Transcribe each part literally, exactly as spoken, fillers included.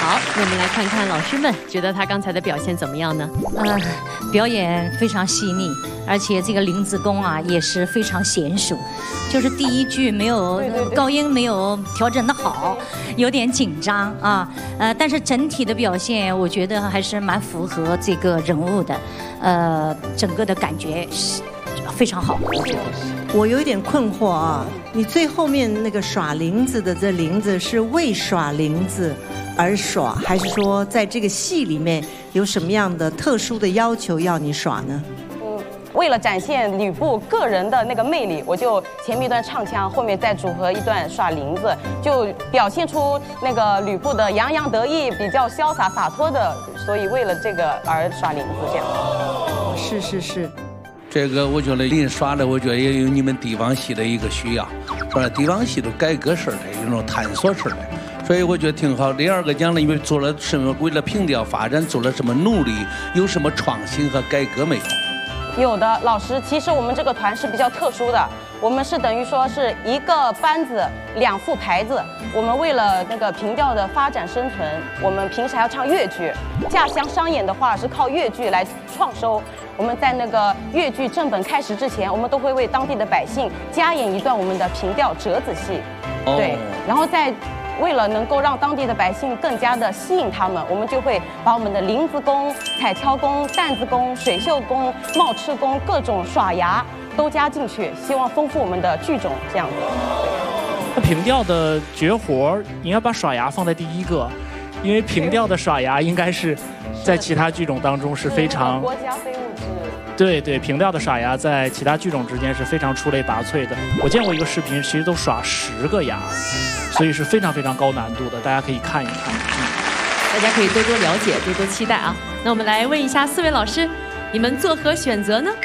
好，那我们来看看老师们觉得他刚才的表现怎么样呢？ 呃，表演非常细腻，而且这个林子功啊也是非常娴熟。就是第一句没有对对对高音没有调整的好，有点紧张啊。呃，但是整体的表现，我觉得还是蛮符合这个人物的，呃，整个的感觉是非常好。 我有一点困惑啊，你最后面那个耍林子的这林子是为耍林子而耍，还是说在这个戏里面有什么样的特殊的要求要你耍呢？ 嗯，为了展现吕布个人的那个魅力，我就前面一段唱腔，后面再组合一段耍林子，就表现出那个吕布的洋洋得意、比较潇洒洒脱的，所以为了这个而耍林子这样。 是是是。 这个我觉得临耍的，我觉得也有你们地方戏的一个需要，说了地方戏都改革式的，有那种探索式的，所以我觉得挺好。第二个讲了，因为做了什么，为了平调发展做了什么努力，有什么创新和改革没有？ 有的，老师，其实我们这个团是比较特殊的，我们是等于说是一个班子两副牌子。我们为了那个平调的发展生存，我们平时还要唱粤剧，家乡商演的话是靠粤剧来创收。我们在那个粤剧正本开始之前，我们都会为当地的百姓加演一段我们的平调折子戏， 哦、 对，然后再为了能够让当地的百姓更加的吸引他们，我们就会把我们的林子功、彩敲功、担子功、水袖功、冒吃功各种耍牙都加进去，希望丰富我们的剧种这样子。 那平调的绝活应该把耍牙放在第一个，因为平调的耍牙应该是在其他剧种当中是非常国家非物质。 对对，平调的耍牙在其他剧种之间是非常出类拔萃的。我见过一个视频，其实都耍十个牙，所以是非常非常高难度的，大家可以看一看。 大家可以多多了解，多多期待啊！那我们来问一下四位老师，你们作何选择呢？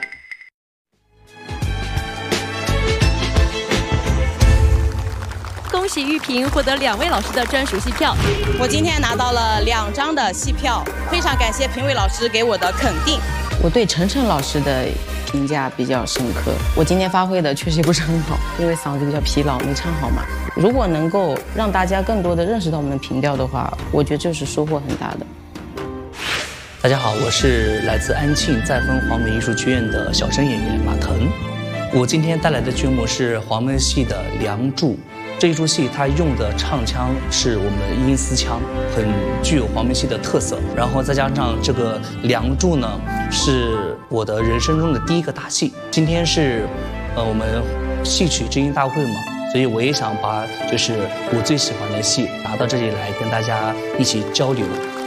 恭喜玉萍获得两位老师的专属戏票。 我今天拿到了两张的戏票，非常感谢评委老师给我的肯定。 我对晨晨老师的评价比较深刻，我今天发挥的确实不是很好，因为嗓子比较疲劳，没唱好嘛。如果能够让大家更多的认识到我们的平调的话，我觉得这是收获很大的。 大家好，我是来自安庆再分黄梅艺术剧院的小生演员马腾。我今天带来的剧目是黄梅戏的《梁祝》。这一出戏它用的唱腔是我们阴丝腔，很具有黄梅戏的特色。然后再加上这个《梁祝》呢，是我的人生中的第一个大戏。今天是，呃，我们戏曲知音大会嘛，所以我也想把就是我最喜欢的戏拿到这里来跟大家一起交流。